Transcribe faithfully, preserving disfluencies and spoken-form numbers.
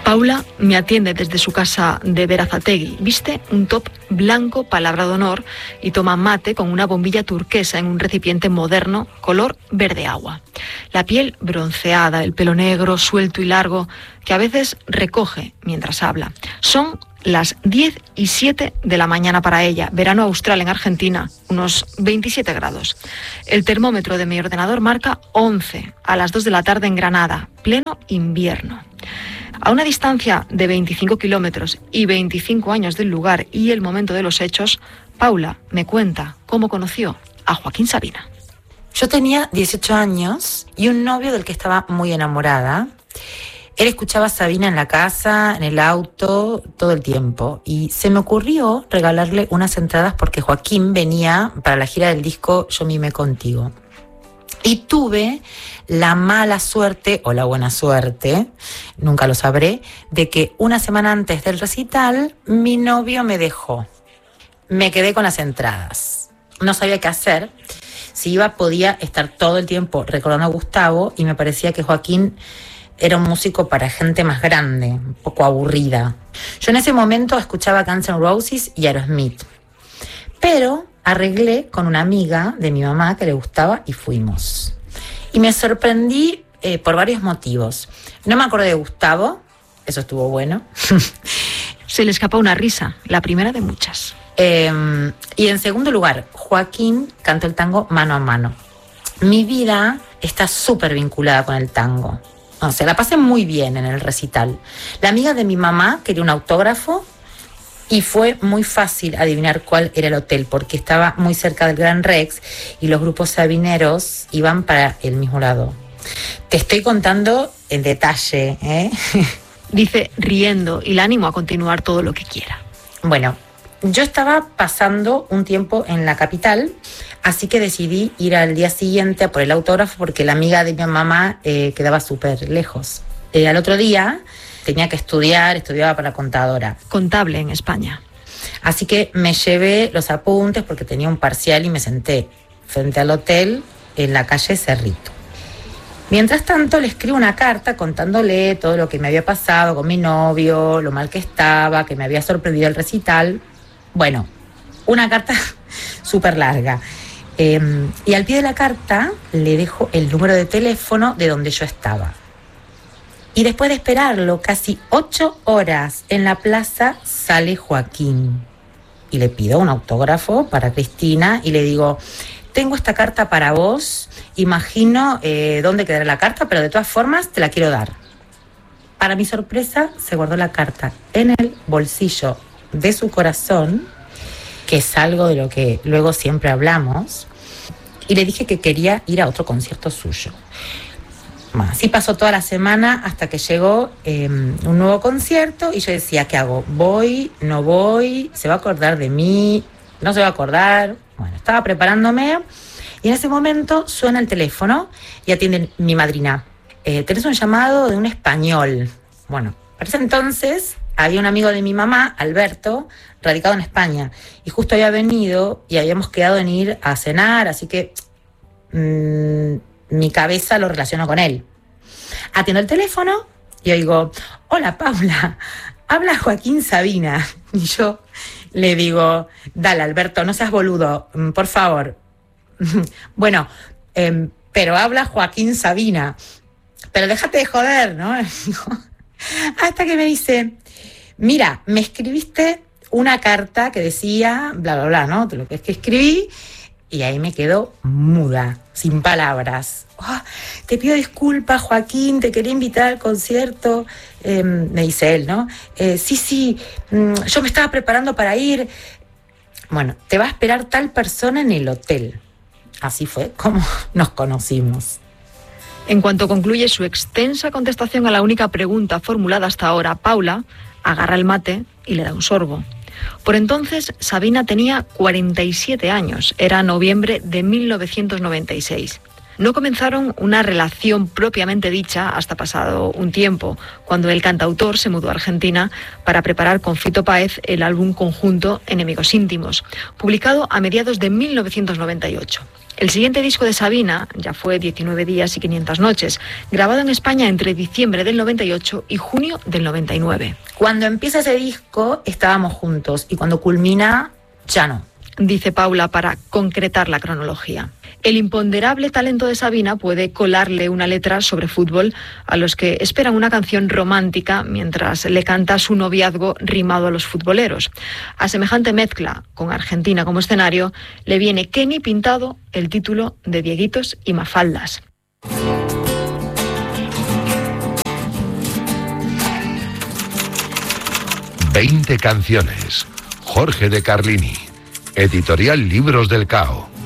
Paula me atiende desde su casa de Berazategui. Viste un top blanco, palabra de honor, y toma mate con una bombilla turquesa en un recipiente moderno, color verde agua. La piel bronceada, el pelo negro, suelto y largo, que a veces recoge mientras habla. Son las diez y siete de la mañana para ella, verano austral en Argentina, unos veintisiete grados. El termómetro de mi ordenador marca once a las dos de la tarde en Granada, pleno invierno. A una distancia de veinticinco kilómetros y veinticinco años del lugar y el momento de los hechos, Paula me cuenta cómo conoció a Joaquín Sabina. Yo tenía dieciocho años y un novio del que estaba muy enamorada. Él escuchaba a Sabina en la casa, en el auto, todo el tiempo. Y se me ocurrió regalarle unas entradas porque Joaquín venía para la gira del disco Yo mimé contigo. Y tuve la mala suerte, o la buena suerte, nunca lo sabré, de que una semana antes del recital, mi novio me dejó. Me quedé con las entradas. No sabía qué hacer. Si iba, podía estar todo el tiempo recordando a Gustavo, y me parecía que Joaquín era un músico para gente más grande, un poco aburrida. Yo en ese momento escuchaba Guns N' Roses y Aerosmith. Pero arreglé con una amiga de mi mamá que le gustaba y fuimos. Y me sorprendí eh, por varios motivos. No me acordé de Gustavo, eso estuvo bueno. Se le escapó una risa, la primera de muchas. Eh, y en segundo lugar, Joaquín cantó el tango Mano a Mano. Mi vida está súper vinculada con el tango. O sea, la pasé muy bien en el recital. La amiga de mi mamá quería un autógrafo y fue muy fácil adivinar cuál era el hotel porque estaba muy cerca del Gran Rex y los grupos sabineros iban para el mismo lado. Te estoy contando en detalle, ¿eh? Dice riendo y la animo a continuar todo lo que quiera. Bueno, yo estaba pasando un tiempo en la capital, así que decidí ir al día siguiente a por el autógrafo porque la amiga de mi mamá eh, quedaba súper lejos. Eh, al otro día tenía que estudiar, estudiaba para contadora. Contable en España. Así que me llevé los apuntes porque tenía un parcial y me senté frente al hotel en la calle Cerrito. Mientras tanto le escribo una carta contándole todo lo que me había pasado con mi novio, lo mal que estaba, que me había sorprendido el recital. Bueno, una carta súper larga. Eh, y al pie de la carta le dejo el número de teléfono de donde yo estaba. Y después de esperarlo casi ocho horas en la plaza, sale Joaquín. Y le pido un autógrafo para Cristina y le digo, tengo esta carta para vos, imagino eh, dónde quedará la carta, pero de todas formas te la quiero dar. Para mi sorpresa, se guardó la carta en el bolsillo de su corazón, que es algo de lo que luego siempre hablamos, y le dije que quería ir a otro concierto suyo. Así pasó toda la semana hasta que llegó eh, un nuevo concierto y yo decía, ¿qué hago? ¿Voy? ¿No voy? ¿Se va a acordar de mí? ¿No se va a acordar? Bueno, estaba preparándome y en ese momento suena el teléfono y atiende mi madrina. Eh, tenés un llamado de un español. Bueno, para ese entonces había un amigo de mi mamá, Alberto, radicado en España y justo había venido y habíamos quedado en ir a cenar, así que mmm, mi cabeza lo relacionó con él. Atiendo el teléfono y oigo, hola Paula, habla Joaquín Sabina. Y yo le digo, dale Alberto, no seas boludo, por favor. Bueno, eh, pero habla Joaquín Sabina. Pero déjate de joder, ¿no? Hasta que me dice, mira, me escribiste una carta que decía, bla, bla, bla, ¿no? Lo que es que escribí. Y ahí me quedo muda, sin palabras. Oh, te pido disculpas, Joaquín, te quería invitar al concierto. Eh, me dice él, ¿no? Eh, sí, sí, mmm, yo me estaba preparando para ir. Bueno, te va a esperar tal persona en el hotel. Así fue como nos conocimos. En cuanto concluye su extensa contestación a la única pregunta formulada hasta ahora, Paula agarra el mate y le da un sorbo. Por entonces, Sabina tenía cuarenta y siete años, era noviembre de mil novecientos noventa y seis. No comenzaron una relación propiamente dicha hasta pasado un tiempo, cuando el cantautor se mudó a Argentina para preparar con Fito Páez el álbum conjunto Enemigos Íntimos, publicado a mediados de mil novecientos noventa y ocho. El siguiente disco de Sabina ya fue diecinueve días y quinientas noches, grabado en España entre diciembre del noventa y ocho y junio del noventa y nueve. Cuando empieza ese disco estábamos juntos y cuando culmina ya no. Dice Paula para concretar la cronología. El imponderable talento de Sabina puede colarle una letra sobre fútbol a los que esperan una canción romántica mientras le canta su noviazgo rimado a los futboleros. A semejante mezcla, con Argentina como escenario, le viene que ni pintado el título de Dieguitos y Mafaldas. veinte canciones. Jorge de Carlini. Editorial Libros del Cao.